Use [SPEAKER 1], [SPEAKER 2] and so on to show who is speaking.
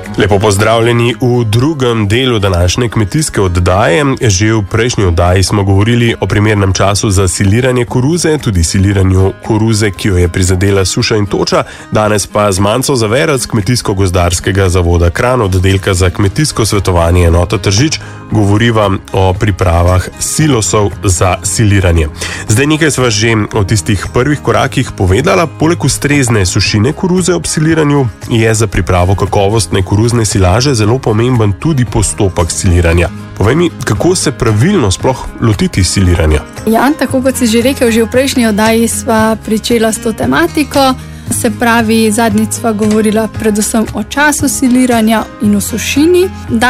[SPEAKER 1] Lepo pozdravljeni v drugem delu današnje kmetijske oddaje. Že v prejšnji oddaji smo govorili o primernem času za siliranje koruze, tudi siliranju koruze, ki jo je prizadela suša in toča. Danes pa z Manco Zaverac, Kmetijsko-gozdarskega zavoda Kranj, oddelka za kmetijsko svetovanje enota Tržič, govoriva o pripravah silosov za siliranje. Zdaj nekaj sva že o tistih prvih korakih povedala. Poleg ustrezne sušine koruze ob siliranju je za pripravo kakovostne koruzne silaže zelo pomemben tudi postopek siliranja. Povej mi, kako se pravilno sploh lotiti siliranja?
[SPEAKER 2] Ja, tako kot si že rekel, že v prejšnji oddaji sva pričela s to tematiko. Se pravi, zadnjič sva govorila predvsem o času siliranja in o sušini.